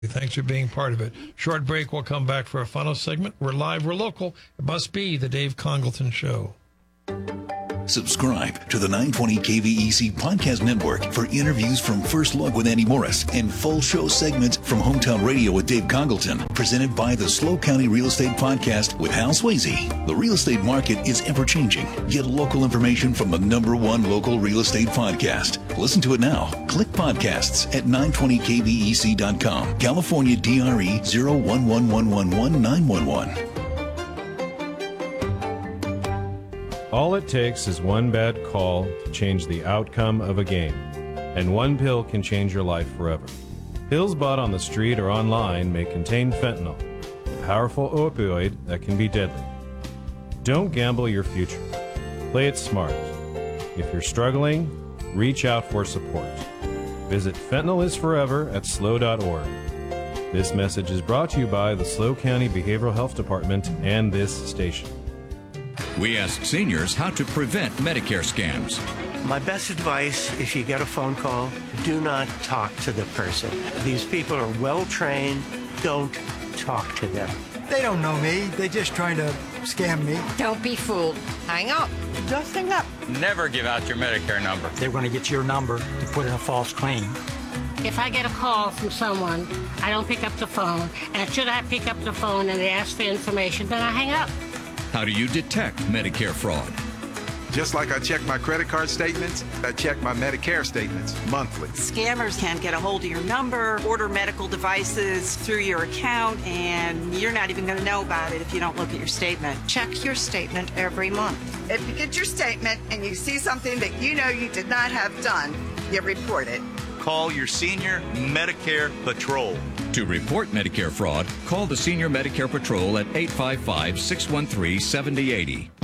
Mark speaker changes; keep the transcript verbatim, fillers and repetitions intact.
Speaker 1: Thanks for being part of it. Short break. We'll come back for a final segment. We're live. We're local. It must be the Dave Congleton Show.
Speaker 2: Subscribe to the nine twenty K V E C Podcast Network for interviews from First Look with Andy Morris and full show segments from Hometown Radio with Dave Congleton, presented by the SLO County Real Estate Podcast with Hal Swayze. The real estate market is ever-changing. Get local information from the number one local real estate podcast. Listen to it now. Click podcasts at nine twenty K V E C dot com. California D R E zero one one one one one nine one one.
Speaker 3: All it takes is one bad call to change the outcome of a game, and one pill can change your life forever. Pills bought on the street or online may contain fentanyl, a powerful opioid that can be deadly. Don't gamble your future. Play it smart. If you're struggling, reach out for support. Visit fentanyl is forever at S L O dot org. This message is brought to you by the S L O County Behavioral Health Department and this station.
Speaker 4: We ask seniors how to prevent Medicare scams.
Speaker 5: My best advice, if you get a phone call, do not talk to the person. These people are well-trained. Don't talk to them.
Speaker 6: They don't know me. They're just trying to scam me.
Speaker 7: Don't be fooled. Hang up. Just hang up.
Speaker 8: Never give out your Medicare number.
Speaker 6: They're going to get your number to put in a false claim.
Speaker 9: If I get a call from someone, I don't pick up the phone. And should I pick up the phone and they ask for information, then I hang up.
Speaker 4: How do you detect Medicare fraud?
Speaker 10: Just like I check my credit card statements, I check my Medicare statements monthly.
Speaker 11: Scammers can get a hold of your number, order medical devices through your account, and you're not even going to know about it if you don't look at your statement.
Speaker 7: Check your statement every month.
Speaker 12: If you get your statement and you see something that you know you did not have done, you report it.
Speaker 13: Call your Senior Medicare Patrol.
Speaker 4: To report Medicare fraud, call the Senior Medicare Patrol at eight five five, six one three, seven zero eight zero.